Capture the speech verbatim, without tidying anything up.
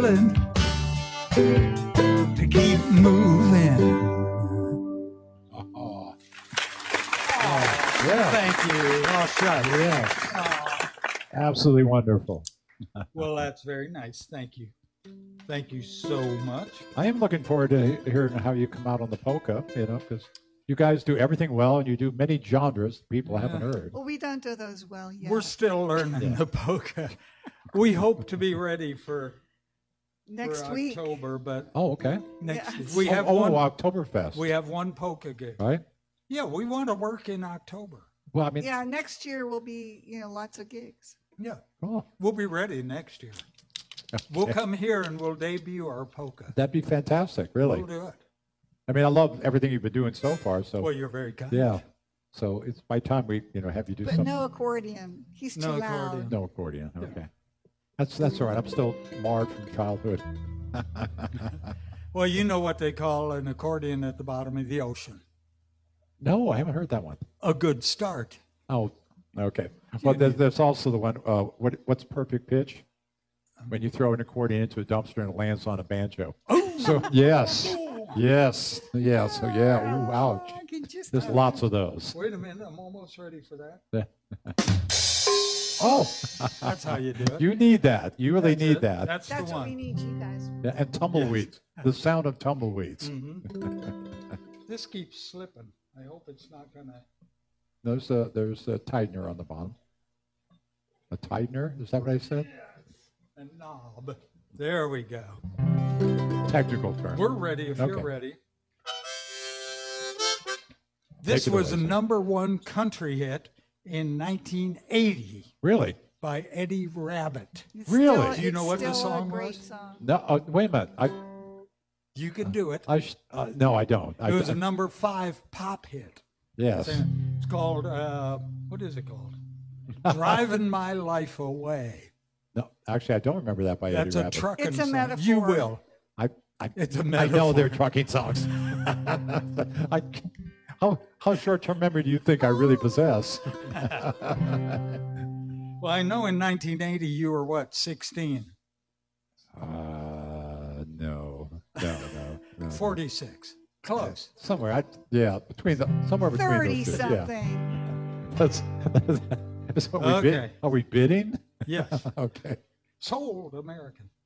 willing to keep moving. Oh, yeah. Thank you. Oh, shut. Yeah. Absolutely wonderful. Well, that's very nice. Thank you. Thank you so much. I am looking forward to he- hearing how you come out on the polka, you know, because you guys do everything well and you do many genres people haven't heard. Well, we don't do those well yet. We're still learning Yeah. the polka. We hope to be ready for, Next for week. October, but Oh, okay. next Yeah. we oh, have oh, one. Oktoberfest, We have one polka gig. right? Yeah, we want to work in October. Well, I mean, Yeah, next year will be, you know, lots of gigs. Yeah, oh, we'll be ready next year. We'll come here and we'll debut our polka. that'd be fantastic, really. We'll do it. I mean, I love everything you've been doing so far. So, Well, you're very kind. yeah. So it's by time we, you know, have you do But something. no accordion. He's too No loud. accordion. No accordion. Okay. That's that's all right. I'm still marred from childhood. Well, you know what they call an accordion at the bottom of the ocean. No, I haven't heard that one. A good start. Oh, okay. Well, there's, there's also the one. Uh, what what's perfect pitch? When you throw an accordion into a dumpster and it lands on a banjo. So yes, yes, yeah. So yeah. Ooh, ouch. I can just- There's lots of those. Wait a minute, I'm almost ready for that. Oh, That's how you do it. you need that. You really That's need it. that. That's, That's the what we one. need you guys. Yeah, and tumbleweeds. The sound of tumbleweeds. Mhm. This keeps slipping. I hope it's not gonna. There's a there's a tightener on the bottom. A tightener? Is that what I said? A knob. There we go. Technical term. We're ready if you're Okay. ready. This it was away, a sir. number one country hit in nineteen eighty Really? by Eddie Rabbit. It's Really? still- Do you know it's what the still a song great was? song. No. Uh, wait a minute. I You can do it. I sh- uh, no, I don't. I, It was I- a number five pop hit. yes. It's called, uh, what is it called? Driving My Life Away. No, actually, I don't remember that by That's Eddie a Rabbit. trucking It's a song. metaphor. You will. I, I, It's a I know metaphor. they're trucking songs. I, how how short-term memory do you think I really possess? Well, I know in nineteen eighty you were what, sixteen? Uh, no, no, no, no. forty-six. Close. Somewhere, I yeah, between the somewhere between Thirty those two. Yeah, something. that's. that's what we bid, Okay. are we bidding? Yes. Okay. Sold American.